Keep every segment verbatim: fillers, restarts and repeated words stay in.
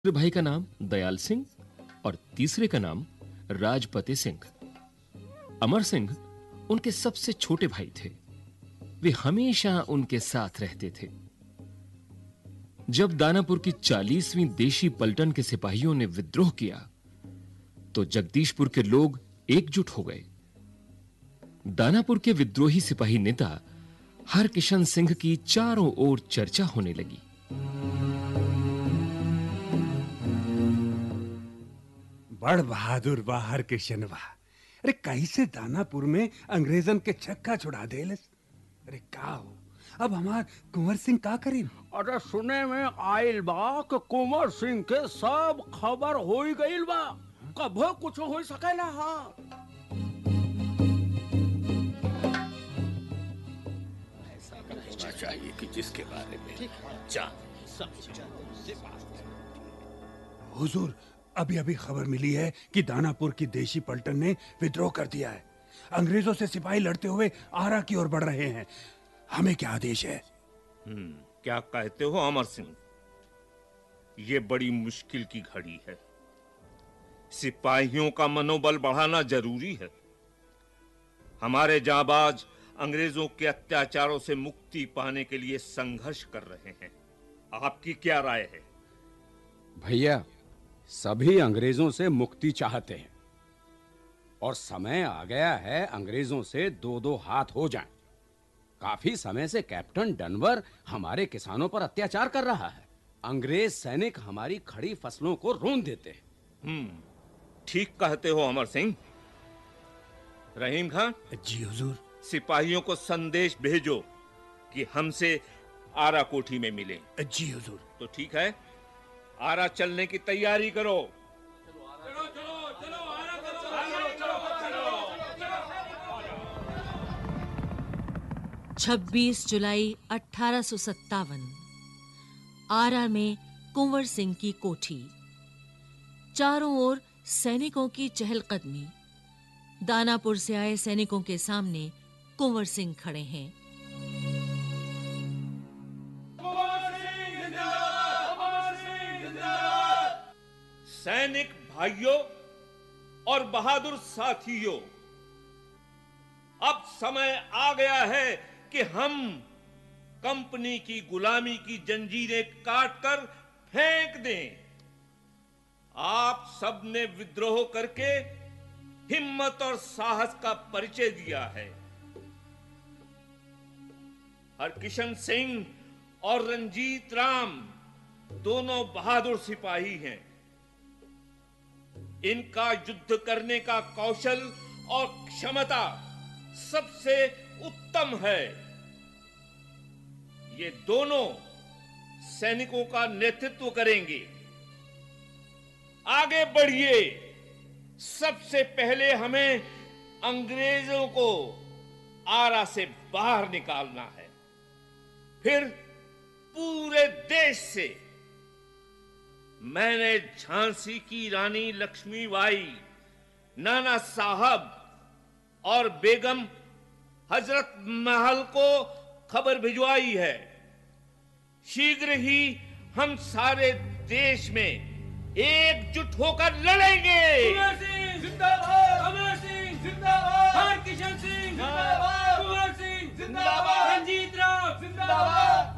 दूसरे भाई का नाम दयाल सिंह और तीसरे का नाम राजपति सिंह। अमर सिंह उनके सबसे छोटे भाई थे। वे हमेशा उनके साथ रहते थे। जब दानापुर की चालीसवीं देशी पलटन के सिपाहियों ने विद्रोह किया तो जगदीशपुर के लोग एकजुट हो गए। दानापुर के विद्रोही सिपाही नेता हरकिशन सिंह की चारों ओर चर्चा होने लगी। बड़ बहादुर वाह हरकिशन वाह। अरे कैसे दानापुर में अंग्रेजन के छक्का छुड़ा देलस। अरे का हो अब हमार कुंवर सिंह का करी। अरे सुने में आइल बा कि कुंवर सिंह के सब खबर हो गइल बा। कभो कुछ हो सकेला। हाँ ऐसा करना चाहिए कि जिसके बारे में जान समझ। हुजूर अभी अभी खबर मिली है कि दानापुर की देशी पलटन ने विद्रोह कर दिया है। अंग्रेजों से सिपाही लड़ते हुए आरा की ओर बढ़ रहे हैं। हमें क्या आदेश है? हम्म, क्या कहते हो अमर सिंह? ये बड़ी मुश्किल की घड़ी है। सिपाहियों का मनोबल बढ़ाना जरूरी है। हमारे जाबाज अंग्रेजों के अत्याचारों से मुक्ति पाने के लिए संघर्ष कर रहे हैं। आपकी क्या राय है? भैया, सभी अंग्रेजों से मुक्ति चाहते हैं और समय आ गया है अंग्रेजों से दो दो हाथ हो जाएं। काफी समय से कैप्टन डनवर हमारे किसानों पर अत्याचार कर रहा है। अंग्रेज सैनिक हमारी खड़ी फसलों को रोन देते हैं। हम्म, ठीक कहते हो अमर सिंह। रहीम खान जी हुजूर। सिपाहियों को संदेश भेजो कि हमसे आरा कोठी में मिलें। जी हुजूर। तो ठीक है, आरा चलने की तैयारी करो। चलो चलो चलो आरा चलो। छब्बीस जुलाई अठारह सौ सत्तावन आरा में कुंवर सिंह की कोठी। चारों ओर सैनिकों की चहलकदमी। दानापुर से आए सैनिकों के सामने कुंवर सिंह खड़े हैं। सैनिक भाइयों और बहादुर साथियों, अब समय आ गया है कि हम कंपनी की गुलामी की जंजीरें काटकर फेंक दें। आप सबने विद्रोह करके हिम्मत और साहस का परिचय दिया है। हरकिशन सिंह और रंजीत राम दोनों बहादुर सिपाही हैं। इनका युद्ध करने का कौशल और क्षमता सबसे उत्तम है। ये दोनों सैनिकों का नेतृत्व करेंगे। आगे बढ़िए। सबसे पहले हमें अंग्रेजों को आरा से बाहर निकालना है, फिर पूरे देश से। मैंने झांसी की रानी लक्ष्मीबाई, नाना साहब और बेगम हजरत महल को खबर भिजवाई है। शीघ्र ही हम सारे देश में एकजुट होकर लड़ेंगे। कुंवर सिंह जिंदाबाद, अमर सिंह जिंदाबाद, हरकिशन सिंह जिंदाबाद, कुंवर सिंह जिंदाबाद, रंजीत राम जिंदाबाद।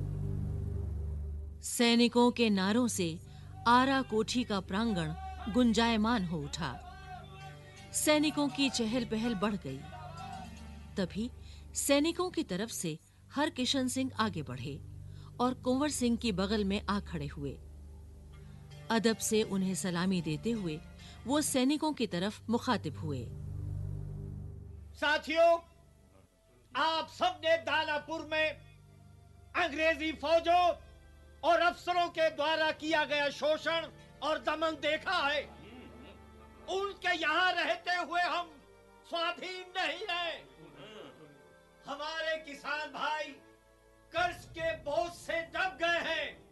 सैनिकों के नारों से आरा कोठी का प्रांगण गुंजायमान हो उठा। सैनिकों की चहल पहल बढ़ गई। तभी सैनिकों की तरफ से हरकिशन सिंह आगे बढ़े और कुंवर सिंह की बगल में आ खड़े हुए। अदब से उन्हें सलामी देते हुए वो सैनिकों की तरफ मुखातिब हुए। साथियों, आप सबने दानापुर में अंग्रेजी फौजों और अफसरों के द्वारा किया गया शोषण और दमन देखा है। उनके यहाँ रहते हुए हम स्वाधीन नहीं हैं। हमारे किसान भाई कर्ज के बोझ से दब गए हैं।